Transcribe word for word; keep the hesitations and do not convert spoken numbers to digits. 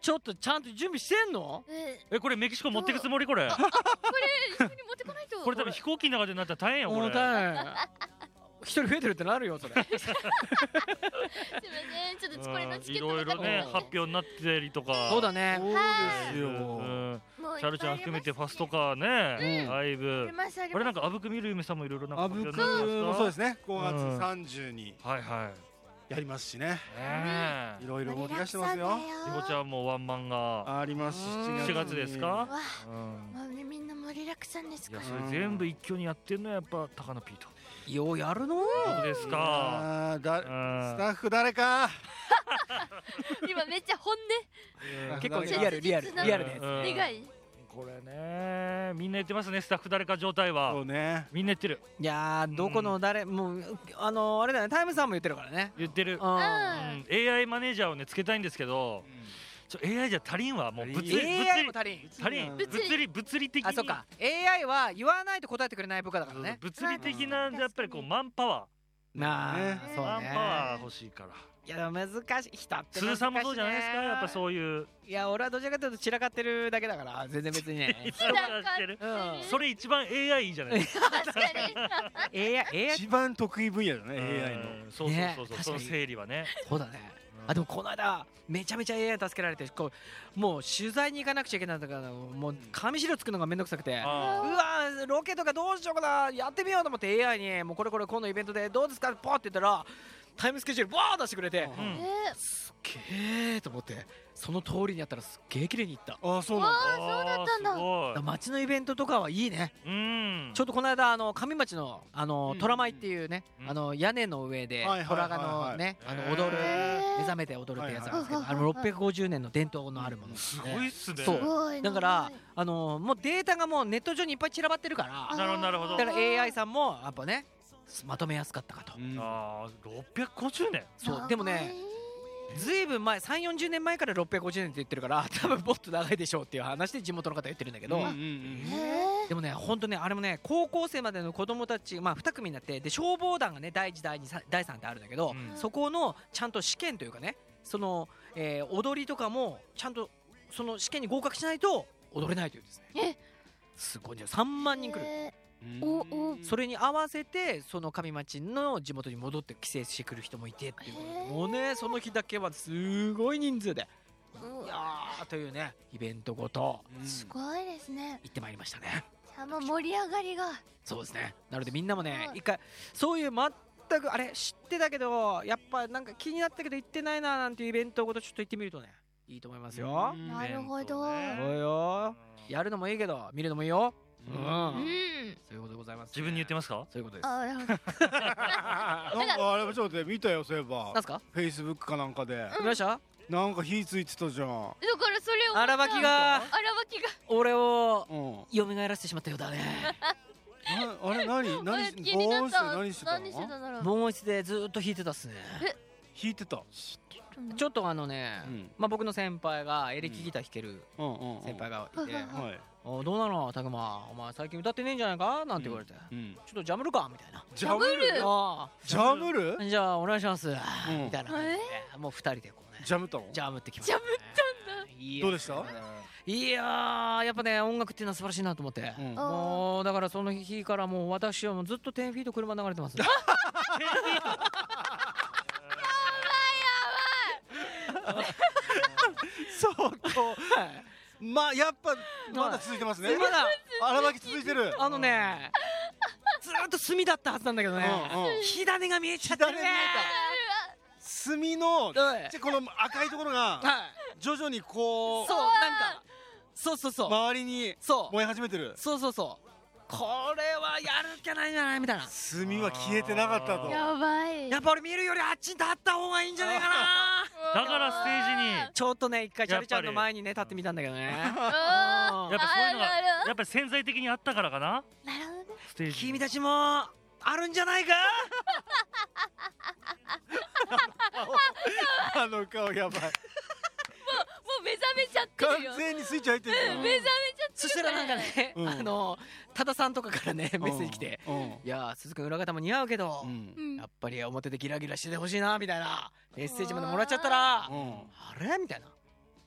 ちょっとちゃんと準備してんの？ ええこれメキシコ持ってくつもりこれこれ一緒に持ってこないと。 これ多分飛行機の中でなったら大変よこれ。 重たい。一人増えてるってなるよそれ。 すいません、ちょっとこれのチケットいろいろねうん発表になってりとか。 そうだね。 そうですよ。 うんもうチャルちゃん含めてファストカーね、 うんライブ。これなんかあぶくみるゆめさんもいろいろなんかあぶく発表になってますかもそうですね。ごがうんつさんじゅうにはいはやりますしね。 い。ねえ。 いろいろ動き出してますよ。 りほちゃんもワンマンがありますし、 うんしちがつですか？ わうん。 もうねみんな盛りだくさんですいやから。 それ全部一挙にやってんのはやっぱ高野ピーと。 ようやるの？ どうですか？ あーだうんスタッフ誰か。 今めっちゃ本うん結構リアルリアルリアルなやつ。 うん音願い。 これねみんな言ってますねスタッフ誰か状態そはうね。 みんな言ってるいやーどこの誰もうあのあれだねタイムさんも言ってるからね。 言ってる。 ううんん エーアイ マネージャーをねつけたいんですけどちょ エーアイ じゃ足りんわもう物理物エーアイ も理足りん。 足りん物物理理物理的にあそっか エーアイ は言わないと答えてくれない部下だからね。 物理的なやっぱりこうマンパワなあねそうーマンパワーね。 欲しいからいやでも難しい人って難しいね。 通さんもそうじゃないですかやっぱそういういや俺はどちらかというと散らかってるだけだから全然別にね。 人がしてるうんそれ一番 エーアイ いいじゃないですか確かに。 エーアイ エーアイ一番得意分野だね。エーアイの。 うんそうそうそうそうその整理はねそうだね。あでもこの間めちゃめちゃ エーアイ 助けられてこうもう取材に行かなくちゃいけないんだからもう紙資料作るのがめんどくさくてうあわロケとかどうしようかなやってみようと思って エーアイ にもうこれこれ今度イベントでどうですかポーって言ったらタイムスケジュールバー出してくれてーうんえすっげえと思ってその通りにやったらすっげえ綺麗にいった。 ああそうなんだ。 あーそうだったんだあーす街のイベントとかはいいね。 ごいうんちょっとこの間あの上町のあのうん虎舞っていうねうんあの屋根の上ではいはいはいはい虎がのねあのへー踊るへー目覚めて踊るってやつなんですけどはいはいあのろっぴゃくごじゅうねんの伝統のあるものすごいっすねそうすごいな。 だからあのもうデータがもうネット上にいっぱい散らばってるからなるほどなるほどだから エーアイ さんもやっぱねまとめやすかったかと。 うんああろっぴゃくごじゅうねんそうでもねずいぶん前さんじゅうよんじゅうねんまえからろっぴゃくごじゅうねんって言ってるから多分もっと長いでしょうっていう話で地元の方言ってるんだけど、 うんうんうんへでもね本当ねあれもね高校生までの子供たちまあに組になってで消防団がねだいいちだいにだいさんってあるんだけど、 うんそこのちゃんと試験というかねその、えー踊りとかもちゃんとその試験に合格しないと踊れないというですねすごいんだよさんまんにん来る。 えうんおおそれに合わせてその上町の地元に戻って帰省してくる人もいてっていうことでへーもうねその日だけはすごい人数でーいやーというねイベントごとすごいですね。 行ってまいりましたね。 あもう盛り上がりが。 そうですねなのでみんなもねはい一回そういう全くあれ知ってたけどやっぱなんか気になったけど行ってないななんていうイベントごとちょっと行ってみるとねいいと思いますよ。 うんなるほどイベントねそうようんやるのもいいけど見るのもいいよ。うん、 うんうん。 そういうことでございます、 自分に言ってますかそういうことです。 あなるほど。 なんかあれちょっと待って見たよそういえばなんすかフェイスブックかなんかで見ましたなんか火ついてたじゃん。 だからそれを。 荒ばきが荒ばきが。 俺をうん。 蘇らせてしまったようだね。 なあれ何何し気になった。 防音室で何してた何してたの？ んだろう。 防音室でずーっと弾いてたっすね。 弾いてた。 ちょっとあのね、 うんまあ僕の先輩がエレキギター弾けるうんうんうん。 先輩がいてうんうんはい。 「おどうなのたくまお前最近歌ってねえんじゃないか?」なんて言われて「 うん。 ちょっとジャムるか?」みたいなジャムル？ あジャムル？ あじゃあお願いします、 んみたいな感じでもう二人でこうねジャムったの？ ジャムってきました、ね、 ジャムったんだ。 いやどうでした？ いやーやっぱね音楽っていうのは素晴らしいなと思って、 うん。 あもうだからその日からもう私はもうずっとじゅうフィート車流れてますそうこう。まあやっぱまだ続いてますね。 まだ荒ばき続いてる。 あのねずーっと炭だったはずなんだけどねうんうん火種が見えちゃってるね火種見炭のはいじゃこの赤いところがはい徐々にこうそうなんかそうそうそう周りにそう燃え始めてる。 そうそうそうこれはやるっきゃないんじゃないみたいな炭は消えてなかったと。 やばい。 やっぱ俺見るよりあっちに立った方がいいんじゃないかなだからステージにちょっとね一回チャやっぱりリちゃんの前にね立ってみたんだけどねあうんやっぱそういうのがあるあるやっぱり潜在的にあったからかなーなるほどね。 ステージ君たちもあるんじゃないかあの顔やばい。 もう目覚めちゃって完るよ。 全にスイッチ入ってるよ。 目覚めちゃってる。 そしたらなんかね、 うんあの多田さんとかからねメッセージ来てうん 「いやー鈴くん裏方も似合うけど、 うんうんやっぱり表でギラギラしててほしいな」みたいなメッセージまでもらっちゃったら「 うんあれ?」みたいな